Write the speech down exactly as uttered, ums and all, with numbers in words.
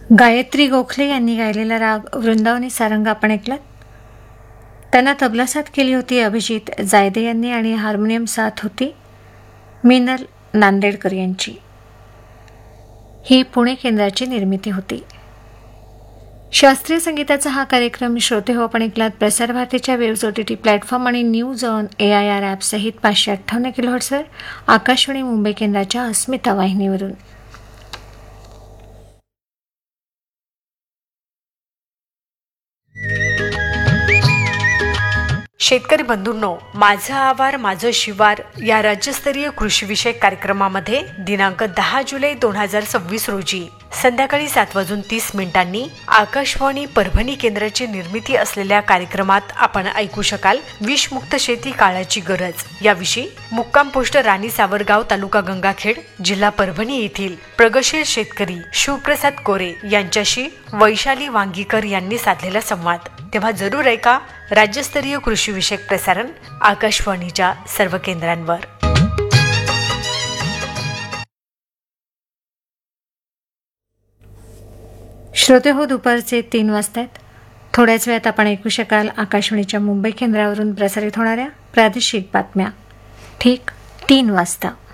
गायत्री गोखले यांनी गायलेला राग वृंदावनी सारंग आपण ऐकलात. त्यांना तबला साथ केली होती अभिजित जायदे यांनी आणि हार्मोनियम साथ होती मिनल नांदेडकर यांची. ही पुणे केंद्राची निर्मिती होती. शास्त्रीय संगीताचा हा कार्यक्रम श्रोते हो आपण ऐकलात प्रसार भारतीच्या waves O T T platform आणि news on A I R app सहित पाचशे अठ्ठावन्न किलोहर्ट्झवर आकाशवाणी मुंबई केंद्राच्या अस्मिता वाहिनीवरून. शेतकरी बंधूंनो, माझं आवार माझं शिवार या राज्यस्तरीय कृषीविषयक कार्यक्रमामध्ये दिनांक दहा जुलै दोन हजार सव्वीस रोजी संध्याकाळी सात वाजून तीस मिनिटांनी आकाशवाणी परभणी केंद्राची निर्मिती असलेल्या कार्यक्रमात आपण ऐकू शकाल विषमुक्त शेती काळाची गरज याविषयी मुक्काम पोस्ट राणी सावरगाव तालुका गंगाखेड जिल्हा परभणी येथील प्रगतशील शेतकरी शिवप्रसाद कोरे यांच्याशी वैशाली वांगीकर यांनी साधलेला संवाद. तेव्हा जरूर ऐका राज्यस्तरीय कृषी विषयक प्रसारण आकाशवाणीच्या सर्व केंद्रांवर. श्रोते हो, दुपारचे तीन वाजता आहेत. थोड्याच वेळात आपण ऐकू शकाल आकाशवाणीच्या मुंबई केंद्रावरून प्रसारित होणाऱ्या प्रादेशिक बातम्या ठीक तीन वाजता.